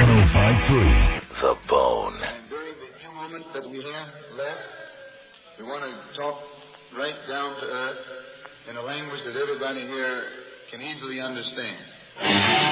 105.3 The Bone. And during the few moments that we have left, we want to talk right down to earth in a language that everybody here can easily understand.